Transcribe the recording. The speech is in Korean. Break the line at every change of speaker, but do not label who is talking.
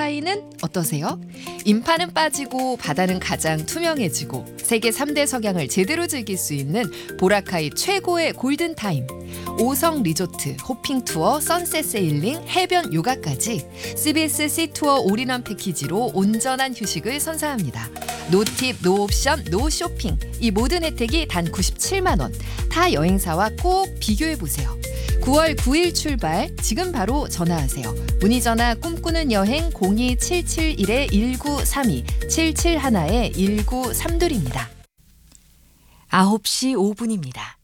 보라카이는 어떠세요? 인파는 빠지고 바다는 가장 투명해지고 세계 3대 석양을 제대로 즐길 수 있는 보라카이 최고의 골든타임. 5성 리조트, 호핑 투어, 선셋 세일링, 해변 요가까지 CBS 시투어 올인원 패키지로 온전한 휴식을 선사합니다. 노팁, 노옵션, 노쇼핑. 이 모든 혜택이 단 97만 원. 타 여행사와 꼭 비교해보세요. 9월 9일 출발, 지금 바로 전화하세요. 문의전화 꿈꾸는 여행 02771-1932, 771-1932입니다.
9시 5분입니다.